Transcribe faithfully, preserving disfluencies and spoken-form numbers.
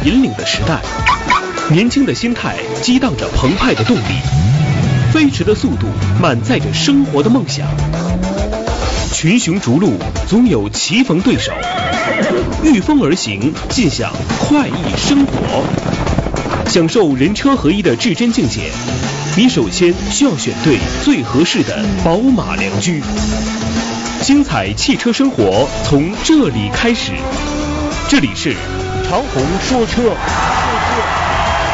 引领的时代，年轻的心态激荡着澎湃的动力，飞驰的速度满载着生活的梦想。群雄逐鹿，总有棋逢对手，御风而行，尽享快意生活。享受人车合一的至臻境界，你首先需要选对最合适的宝马良驹。精彩汽车生活从这里开始，这里是长虹说车。